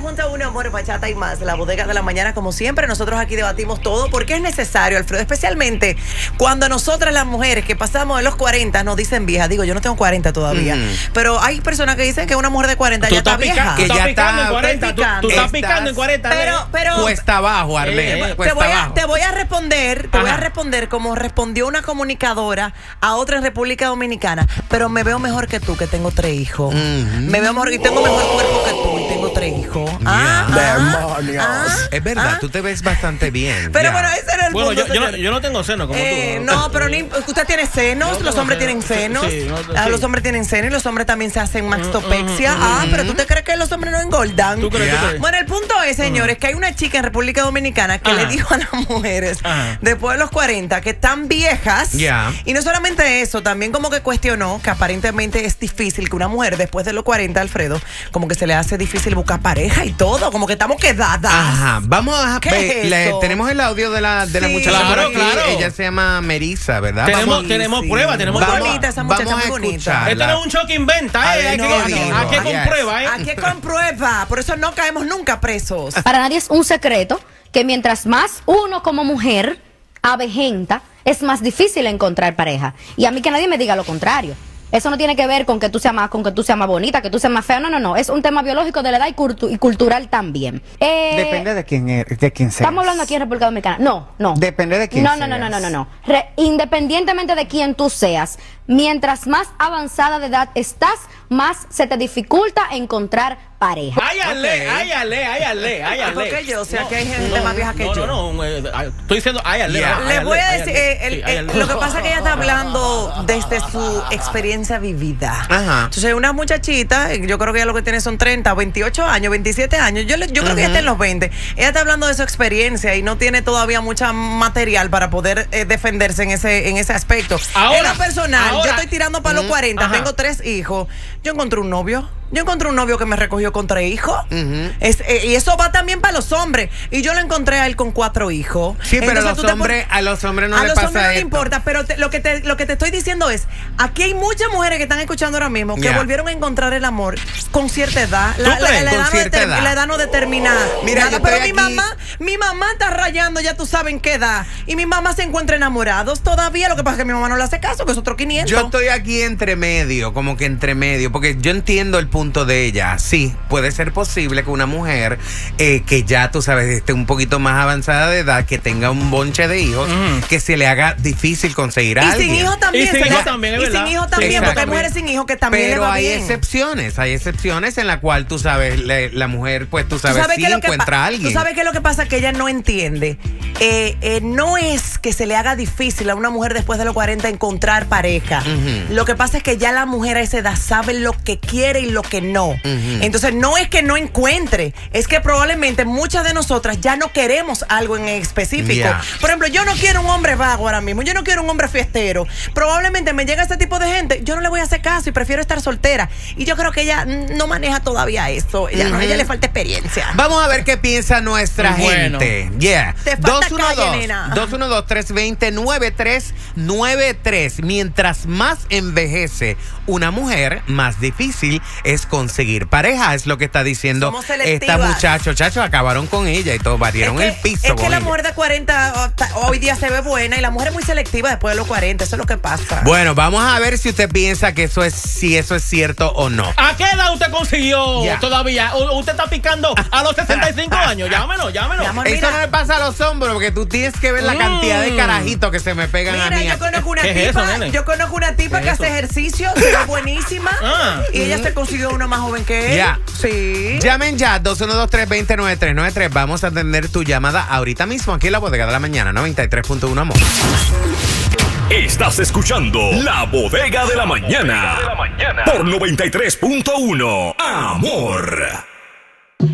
junto a uno, amor, bachata y más. La bodega de la mañana, como siempre, nosotros aquí debatimos todo porque es necesario, Alfredo, especialmente cuando nosotras las mujeres que pasamos de los 40 nos dicen vieja. Digo, yo no tengo 40 todavía, pero hay personas que dicen que una mujer de 40 ya está vieja. Que ya está en 40. Tú estás picando en 40. Pero cuesta abajo, Arlene. Te voy a responder como respondió una comunicadora a otra en República Dominicana. Pero me veo mejor que tú, que tengo 3 hijos. Me veo mejor y tengo mejor cuerpo que tú y tengo 3 hijos. Demonios. Es verdad, tú te ves bastante bien. Pero bueno, ese era el punto. Yo no tengo seno como tú. No, pero usted tiene senos, los hombres tienen senos. Los hombres tienen senos y los hombres también se hacen mastopexia. Pero ¿tú te crees que los hombres no engordan? ¿Tú crees? Bueno, el punto es, señores, que hay una chica en República Dominicana que le dijo a las mujeres después de los 40 que están viejas. Y no solamente eso, también como que cuestionó que aparentemente es difícil que una mujer después de los 40, Alfredo, como que se le hace difícil buscar pareja y todo, como que estamos quedadas. Vamos a ver, tenemos el audio de la muchacha por aquí. Claro. Ella se llama Merisa, ¿verdad? Tenemos pruebas, tenemos bonita esa muchacha, muy bonita. Esto no es un show que inventa, Aquí comprueba, Aquí comprueba, por eso no caemos nunca presos. Para nadie es un secreto que mientras más uno como mujer avejenta, es más difícil encontrar pareja. Y a mí que nadie me diga lo contrario. Eso no tiene que ver con que tú seas más bonita, que tú seas más fea. No. Es un tema biológico de la edad y cultural también. Depende de quién seas. Estamos hablando aquí en República Dominicana. No. Depende de quién seas. No. Independientemente de quién tú seas, mientras más avanzada de edad estás, más se te dificulta encontrar pareja. Ay, Ale. ¿Por qué yo? O sea, que hay gente más vieja que yo. No, estoy diciendo ay, Ale. Les voy a decir, lo que pasa es que ella está hablando desde su experiencia vivida. Entonces, una muchachita, yo creo que ella lo que tiene son 30, 28 años, 27 años. Yo creo que ella está en los 20. Ella está hablando de su experiencia y no tiene todavía mucha material para poder defenderse en ese aspecto. En lo personal, yo estoy tirando para los 40, tengo 3 hijos. Yo encontré un novio que me recogió con 3 hijos. Y eso va también para los hombres. Y yo lo encontré a él con 4 hijos. Sí, pero a los hombres no les pasa no le importa. Pero lo que te estoy diciendo es, aquí hay muchas mujeres que están escuchando ahora mismo que volvieron a encontrar el amor con cierta edad. La edad no determina nada. Pero mi mamá está rayando, ya tú sabes en qué edad. Y mi mamá se encuentra enamorados todavía. Lo que pasa es que mi mamá no le hace caso, que es otro 500. Yo estoy aquí entre medio, porque yo entiendo el punto de ella. Sí, puede ser posible que una mujer que ya, tú sabes, esté un poquito más avanzada de edad, que tenga un bonche de hijos, que se le haga difícil conseguir a alguien. Sin hijos también. Y sin hijos también, porque hay mujeres sin hijos que también le va bien. Pero hay excepciones en la cual, tú sabes, la mujer, pues, tú sabes sí encuentra a alguien. Tú sabes que lo que pasa que ella no entiende. No es que se le haga difícil a una mujer después de los 40 encontrar pareja. Lo que pasa es que ya la mujer a esa edad sabe lo que quiere y lo que no. Entonces no es que no encuentre, es que probablemente muchas de nosotras ya no queremos algo en específico. Por ejemplo, yo no quiero un hombre vago ahora mismo, yo no quiero un hombre fiestero. Probablemente me llega este tipo de gente, yo no le voy a hacer caso y prefiero estar soltera. Y yo creo que ella no maneja todavía eso. A ella le falta experiencia. Vamos a ver qué piensa nuestra gente. Te falta calle, nena. 212-320-9393. Mientras más envejece una mujer, más difícil es conseguir pareja. Es lo que está diciendo esta muchacha. Chacho, acabaron con ella y todo, barrieron el piso. Es que la mujer de 40 hoy día se ve buena y la mujer es muy selectiva después de los 40. Eso es lo que pasa. Bueno, vamos a ver si usted piensa que si eso es cierto o no. ¿A qué edad usted consiguió todavía? ¿Usted está picando a los 65 años? Llámenos. Eso no le pasa a los hombres, porque tú tienes que ver la cantidad de carajitos que se me pegan a mí. Yo conozco una tipa que hace ejercicio, que es buenísima, y ella se consiguió una más joven que él. Sí. Llamen ya, 212-320-9393. Vamos a atender tu llamada ahorita mismo aquí en la Bodega de la Mañana, 93.1 Amor. Estás escuchando La Bodega de la Mañana por 93.1 Amor.